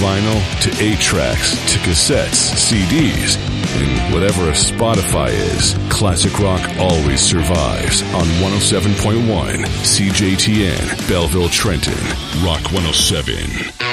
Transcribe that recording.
vinyl to 8-tracks to cassettes, CDs, and whatever a Spotify is, classic rock always survives on 107.1 CJTN, Belleville, Trenton, Rock 107.